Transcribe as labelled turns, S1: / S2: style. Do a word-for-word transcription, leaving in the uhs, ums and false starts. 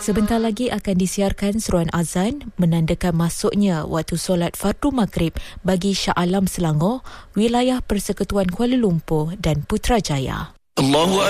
S1: Sebentar lagi akan disiarkan seruan azan menandakan masuknya waktu solat fardu maghrib bagi Shah Alam Selangor, wilayah Persekutuan Kuala Lumpur dan Putrajaya.